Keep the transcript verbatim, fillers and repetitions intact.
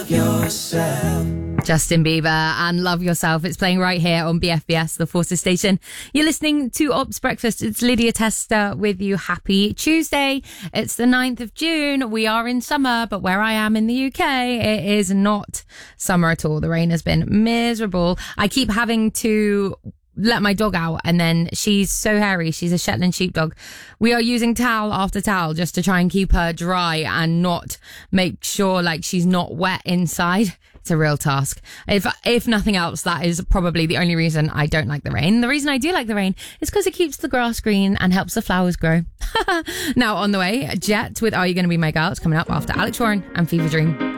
love yourself. Justin Bieber and Love Yourself. It's playing right here on B F B S, the Forces Station. You're listening to Ops Breakfast. It's Lydia Tester with you. Happy Tuesday. It's the ninth of June. We are in summer, but where I am in the U K, it is not summer at all. The rain has been miserable. I keep having to let my dog out, and then she's so hairy. She's a Shetland sheepdog. We are using towel after towel just to try and keep her dry and not make sure like she's not wet inside. It's a real task. If if nothing else, that is probably the only reason I don't like the rain. The reason I do like the rain is because it keeps the grass green and helps the flowers grow. Now on the way, Jet with Are You Gonna Be My Girl? It's coming up after Alex Warren and Fever Dream.